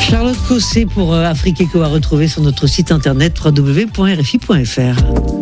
Charlotte Cosset pour Afrique Eco à retrouver sur notre site internet www.rfi.fr.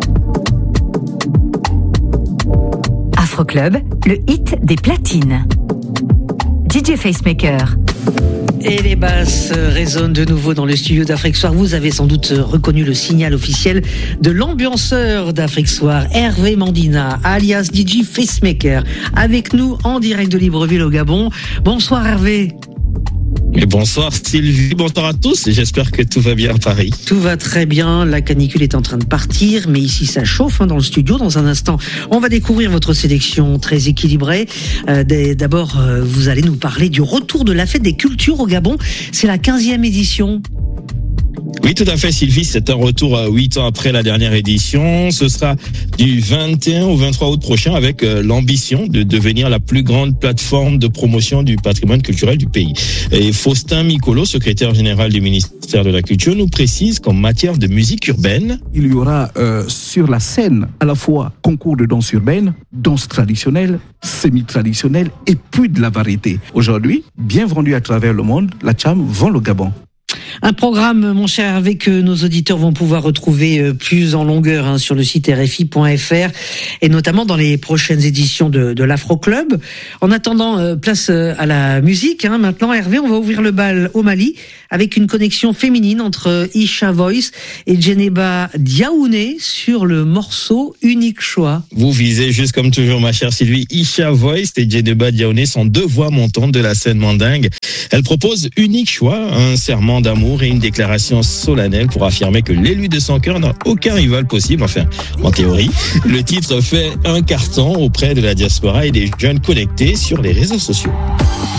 Afroclub, le hit des platines. DJ Facemaker. Et les basses résonnent de nouveau dans le studio d'Afrique Soir. Vous avez sans doute reconnu le signal officiel de l'ambianceur d'Afrique Soir, Hervé Mandina, alias DJ Facemaker, avec nous en direct de Libreville au Gabon. Bonsoir Hervé. Et bonsoir Sylvie, bonsoir à tous, j'espère que tout va bien à Paris. Tout va très bien, la canicule est en train de partir, mais ici ça chauffe dans le studio. Dans un instant, on va découvrir votre sélection très équilibrée. D'abord, vous allez nous parler du retour de la fête des cultures au Gabon. C'est la 15e édition. Oui, tout à fait Sylvie, c'est un retour 8 ans après la dernière édition. Ce sera du 21 au 23 août prochain avec l'ambition de devenir la plus grande plateforme de promotion du patrimoine culturel du pays. Et Faustin Micolo, secrétaire général du ministère de la Culture, nous précise qu'en matière de musique urbaine, il y aura sur la scène à la fois concours de danse urbaine, danse traditionnelle, semi-traditionnelle et puis de la variété. Aujourd'hui, bien vendu à travers le monde, la Tcham vend le Gabon. Un programme, mon cher Hervé, que nos auditeurs vont pouvoir retrouver plus en longueur sur le site rfi.fr et notamment dans les prochaines éditions de l'Afroclub. En attendant, place à la musique. Maintenant, Hervé, on va ouvrir le bal au Mali avec une connexion féminine entre Isha Voice et Djeneba Diaouné sur le morceau Unique Choix. Vous visez juste comme toujours, ma chère Sylvie. Isha Voice et Djeneba Diaouné sont deux voix montantes de la scène mandingue. Elle propose Unique Choix, un serment d'amour et une déclaration solennelle pour affirmer que l'élu de son cœur n'a aucun rival possible, enfin, en théorie. Le titre fait un carton auprès de la diaspora et des jeunes connectés sur les réseaux sociaux.